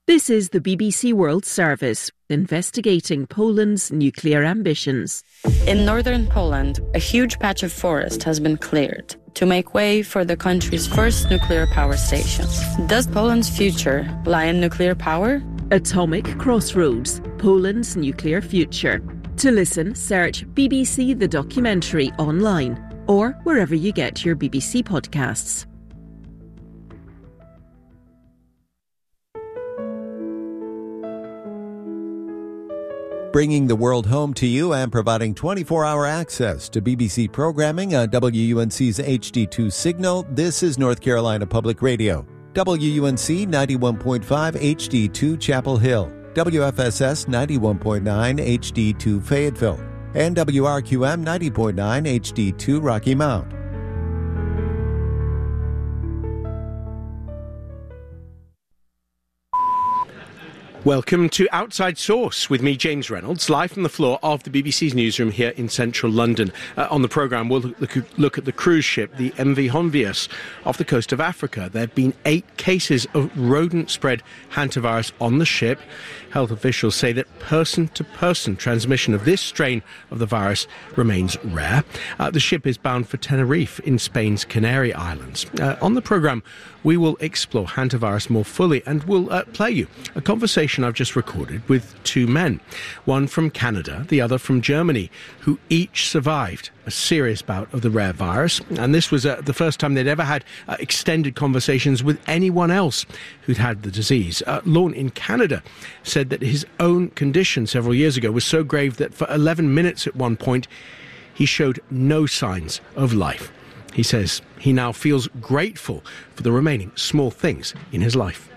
This is the BBC World Service, investigating Poland's nuclear ambitions. In northern Poland, a huge patch of forest has been cleared to make way for the country's first nuclear power station. Does Poland's future lie in nuclear power? Atomic Crossroads, Poland's nuclear future. To listen, search BBC The Documentary online or wherever you get your BBC podcasts. Bringing the world home to you and providing 24-hour access to BBC programming on WUNC's HD2 signal, this is North Carolina Public Radio. WUNC 91.5 HD2 Chapel Hill, WFSS 91.9 HD2 Fayetteville, and WRQM 90.9 HD2 Rocky Mount. Welcome to Outside Source with me, James Reynolds, live from the floor of the BBC's newsroom here in central London. On the programme, we'll look at the cruise ship, the MV Honvius, off the coast of Africa. There have been 8 cases of rodent-spread hantavirus on the ship. Health officials say that person-to-person transmission of this strain of the virus remains rare. The ship is bound for Tenerife in Spain's Canary Islands. On the programme, we will explore hantavirus more fully and we'll play you a conversation I've just recorded with 2 men, one from Canada, the other from Germany, who each survived a serious bout of the rare virus. And this was the first time they'd ever had extended conversations with anyone else who'd had the disease. Lorne in Canada said that his own condition several years ago was so grave that for 11 minutes at one point, he showed no signs of life. He says he now feels grateful for the remaining small things in his life.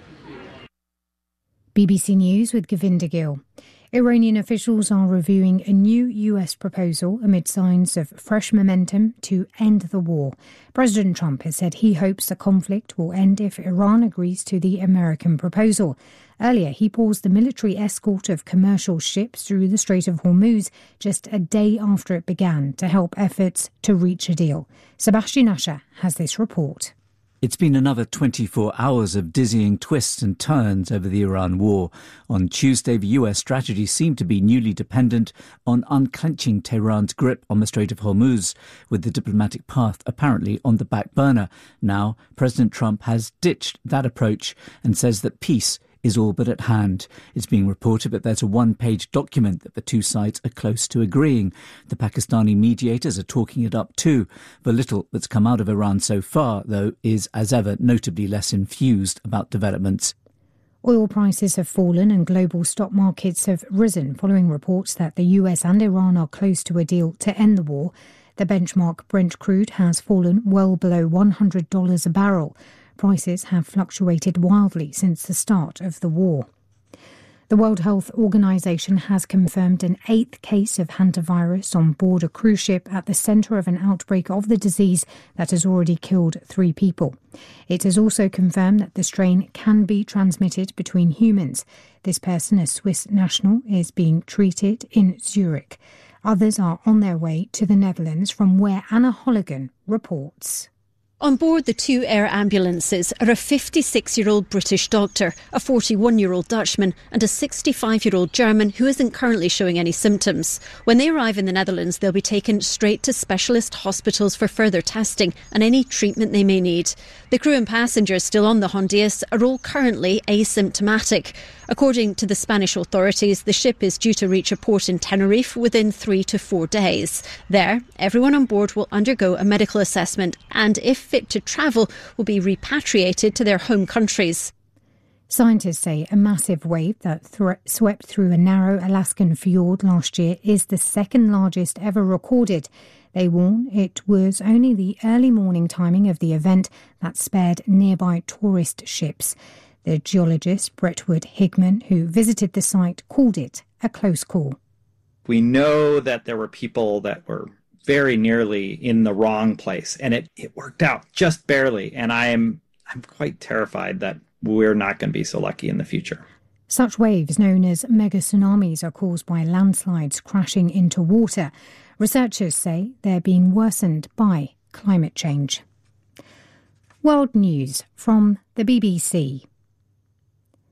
BBC News with Govinda Gill. Iranian officials are reviewing a new US proposal amid signs of fresh momentum to end the war. President Trump has said he hopes the conflict will end if Iran agrees to the American proposal. Earlier, he paused the military escort of commercial ships through the Strait of Hormuz just a day after it began to help efforts to reach a deal. Sebastian Usher has this report. It's been another 24 hours of dizzying twists and turns over the Iran war. On Tuesday, the US strategy seemed to be newly dependent on unclenching Tehran's grip on the Strait of Hormuz, with the diplomatic path apparently on the back burner. Now, President Trump has ditched that approach and says that peace is all but at hand. It's being reported that there's a one-page document that the two sides are close to agreeing. The Pakistani mediators are talking it up too. The little that's come out of Iran so far, though, is as ever notably less enthused about developments. Oil prices have fallen and global stock markets have risen following reports that the US and Iran are close to a deal to end the war. The benchmark Brent crude has fallen well below $100 a barrel. Prices have fluctuated wildly since the start of the war. The World Health Organization has confirmed an 8th case of hantavirus on board a cruise ship at the centre of an outbreak of the disease that has already killed 3 people. It has also confirmed that the strain can be transmitted between humans. This person, a Swiss national, is being treated in Zurich. Others are on their way to the Netherlands, from where Anna Holligan reports. On board the 2 air ambulances are a 56-year-old British doctor, a 41-year-old Dutchman and a 65-year-old German who isn't currently showing any symptoms. When they arrive in the Netherlands, they'll be taken straight to specialist hospitals for further testing and any treatment they may need. The crew and passengers still on the Hondius are all currently asymptomatic. According to the Spanish authorities, the ship is due to reach a port in Tenerife within 3 to 4 days. There, everyone on board will undergo a medical assessment and, if fit to travel, will be repatriated to their home countries. Scientists say a massive wave that swept through a narrow Alaskan fjord last year is the second largest ever recorded. They warn it was only the early morning timing of the event that spared nearby tourist ships. The geologist Brentwood Higman, who visited the site, called it a close call. We know that there were people that were very nearly in the wrong place, and it worked out just barely. And I'm quite terrified that we're not going to be so lucky in the future. Such waves, known as mega tsunamis, are caused by landslides crashing into water. Researchers say they're being worsened by climate change. World news from the BBC.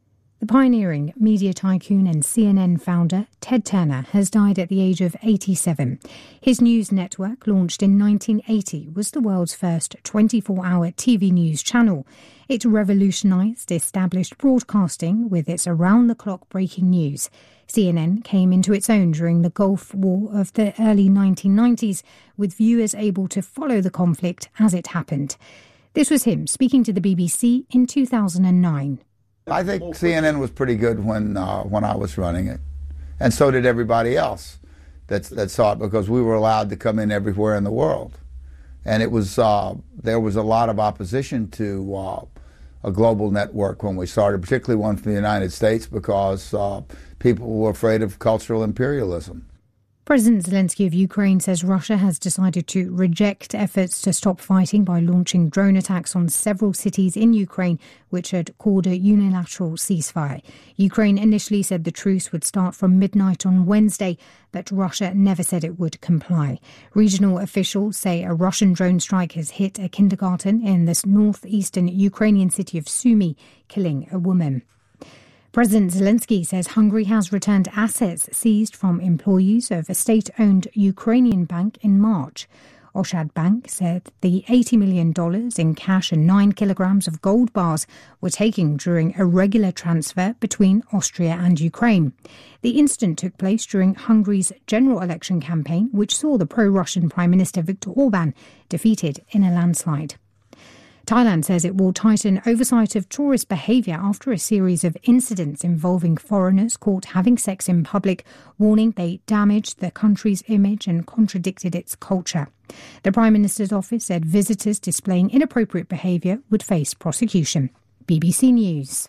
The pioneering media tycoon and CNN founder Ted Turner has died at the age of 87. His news network, launched in 1980, was the world's first 24-hour TV news channel. It revolutionised established broadcasting with its around-the-clock breaking news. CNN came into its own during the Gulf War of the early 1990s, with viewers able to follow the conflict as it happened. This was him speaking to the BBC in 2009. I think CNN was pretty good when I was running it, and so did everybody else that saw it, because we were allowed to come in everywhere in the world, and it was there was a lot of opposition to a global network when we started, particularly one from the United States, because people were afraid of cultural imperialism. President Zelensky of Ukraine says Russia has decided to reject efforts to stop fighting by launching drone attacks on several cities in Ukraine, which had called a unilateral ceasefire. Ukraine initially said the truce would start from midnight on Wednesday, but Russia never said it would comply. Regional officials say a Russian drone strike has hit a kindergarten in the northeastern Ukrainian city of Sumy, killing a woman. President Zelensky says Hungary has returned assets seized from employees of a state-owned Ukrainian bank in March. Oshad Bank said the $80 million in cash and 9 kilograms of gold bars were taken during a regular transfer between Austria and Ukraine. The incident took place during Hungary's general election campaign, which saw the pro-Russian Prime Minister Viktor Orbán defeated in a landslide. Thailand says it will tighten oversight of tourist behaviour after a series of incidents involving foreigners caught having sex in public, warning they damaged the country's image and contradicted its culture. The Prime Minister's office said visitors displaying inappropriate behaviour would face prosecution. BBC News.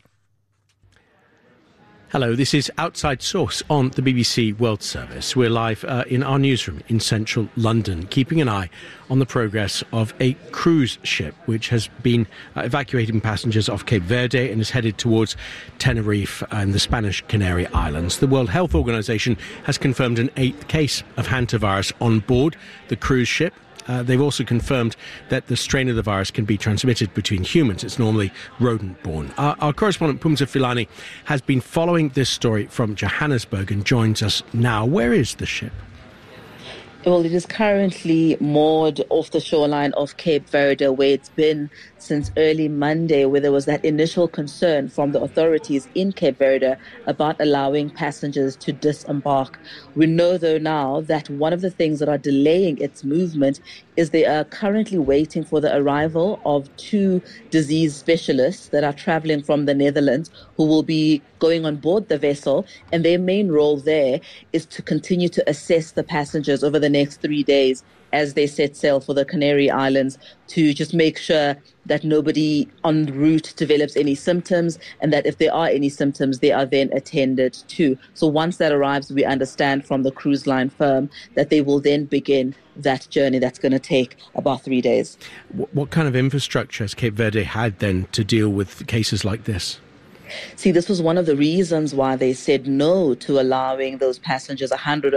Hello, this is Outside Source on the BBC World Service. We're live in our newsroom in central London, keeping an eye on the progress of a cruise ship which has been evacuating passengers off Cape Verde and is headed towards Tenerife and the Spanish Canary Islands. The World Health Organization has confirmed an 8th case of hantavirus on board the cruise ship. They've also confirmed that the strain of the virus can be transmitted between humans. It's normally rodent-borne. Our correspondent Pumza Filani has been following this story from Johannesburg and joins us now. Where is the ship? Well, it is currently moored off the shoreline of Cape Verde, where it's been since early Monday, where there was that initial concern from the authorities in Cape Verde about allowing passengers to disembark. We know, though, now that one of the things that are delaying its movement is they are currently waiting for the arrival of 2 disease specialists that are traveling from the Netherlands, who will be going on board the vessel, and their main role there is to continue to assess the passengers over the next 3 days as they set sail for the Canary Islands, to just make sure that nobody en route develops any symptoms, and that if there are any symptoms, they are then attended to. So once that arrives, we understand from the cruise line firm that they will then begin that journey that's going to take about 3 days. What kind of infrastructure has Cape Verde had then to deal with cases like this? See, this was one of the reasons why they said no to allowing those passengers,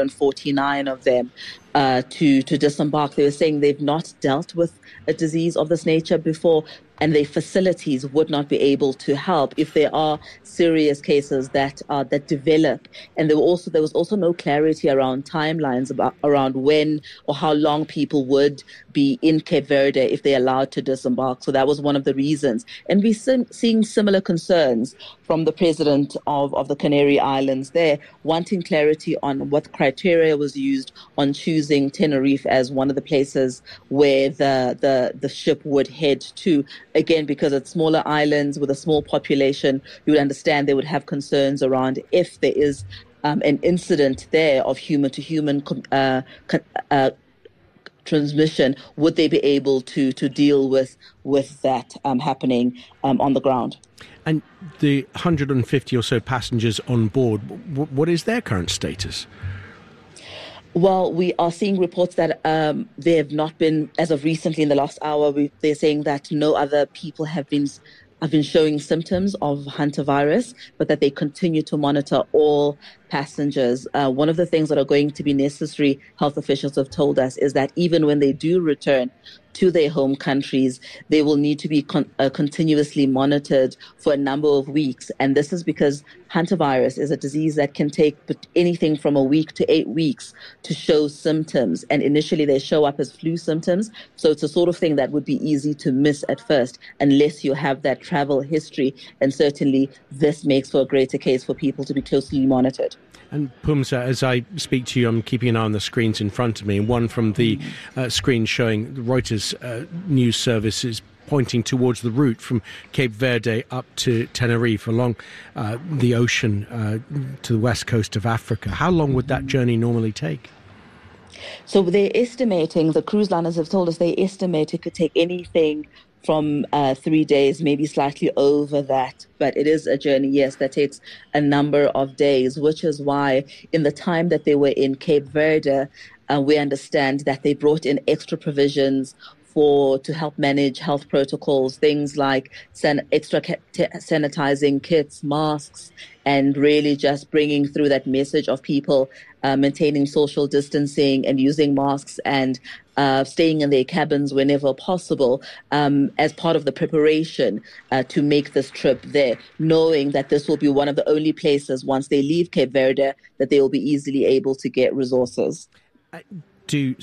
149 of them, to disembark. They were saying they've not dealt with a disease of this nature before, and their facilities would not be able to help if there are serious cases that develop. And there was also no clarity around timelines around when or how long people would be in Cape Verde if they're allowed to disembark. So that was one of the reasons. And we're seeing similar concerns from the president of the Canary Islands there, wanting clarity on what criteria was used on choosing Tenerife as one of the places where the ship would head to. Again, because it's smaller islands with a small population, you would understand they would have concerns around if there is an incident there of human-to-human transmission, would they be able to deal with that happening on the ground? And the 150 or so passengers on board, what is their current status? Well, we are seeing reports that there have not been, as of recently in the last hour, they're saying that no other people have been showing symptoms of hantavirus, but that they continue to monitor all passengers. One of the things that are going to be necessary, health officials have told us, is that even when they do return to their home countries, they will need to be continuously monitored for a number of weeks. And this is because hantavirus is a disease that can take anything from a week to 8 weeks to show symptoms. And initially they show up as flu symptoms. So it's a sort of thing that would be easy to miss at first unless you have that travel history. And certainly this makes for a greater case for people to be closely monitored. And Phumza, as I speak to you, I'm keeping an eye on the screens in front of me, and one from the screen showing the Reuters news service is pointing towards the route from Cape Verde up to Tenerife along the ocean to the west coast of Africa. How long would that journey normally take? So they're estimating, the cruise liners have told us they estimate it could take anything from 3 days, maybe slightly over that. But it is a journey, yes, that takes a number of days, which is why in the time that they were in Cape Verde, we understand that they brought in extra provisions to help manage health protocols, things like extra sanitizing kits, masks, and really just bringing through that message of people maintaining social distancing and using masks and staying in their cabins whenever possible as part of the preparation to make this trip there, knowing that this will be one of the only places once they leave Cape Verde that they will be easily able to get resources. Do